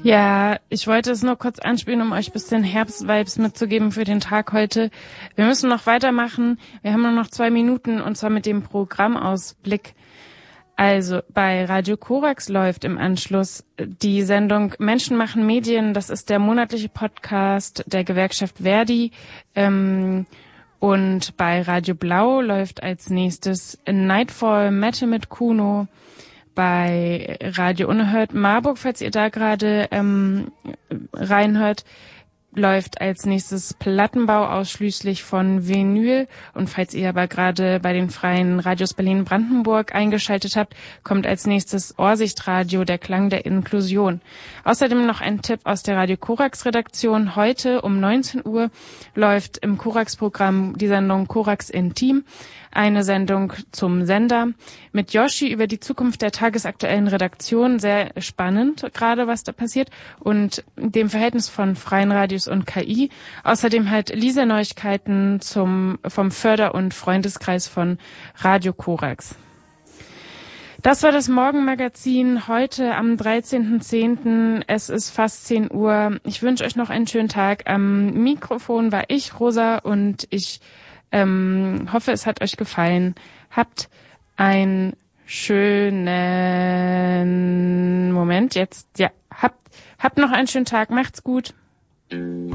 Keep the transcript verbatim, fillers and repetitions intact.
Ja, ich wollte es nur kurz anspielen, um euch ein bisschen Herbst-Vibes mitzugeben für den Tag heute. Wir müssen noch weitermachen. Wir haben nur noch zwei Minuten und zwar mit dem Programmausblick. Also bei Radio Korax läuft im Anschluss die Sendung Menschen machen Medien. Das ist der monatliche Podcast der Gewerkschaft Verdi. Ähm, und bei Radio Blau läuft als nächstes Nightfall Metal mit Kuno. Bei Radio Unerhört Marburg, falls ihr da gerade ähm, reinhört, läuft als nächstes Plattenbau ausschließlich von Vinyl. Und falls ihr aber gerade bei den freien Radios Berlin-Brandenburg eingeschaltet habt, kommt als nächstes Ohrsichtradio, der Klang der Inklusion. Außerdem noch ein Tipp aus der Radio Korax-Redaktion. Heute um neunzehn Uhr läuft im Korax-Programm die Sendung Korax Intim, eine Sendung zum Sender mit Yoshi über die Zukunft der tagesaktuellen Redaktion. Sehr spannend gerade, was da passiert. Und dem Verhältnis von freien Radios und K I. Außerdem halt Lisa Neuigkeiten zum, vom Förder- und Freundeskreis von Radio Korax. Das war das Morgenmagazin heute am dreizehnten zehnten Es ist fast zehn Uhr. Ich wünsche euch noch einen schönen Tag. Am Mikrofon war ich, Rosa, und ich ähm, hoffe, es hat euch gefallen. Habt einen schönen Moment. Jetzt, ja, habt, habt noch einen schönen Tag. Macht's gut.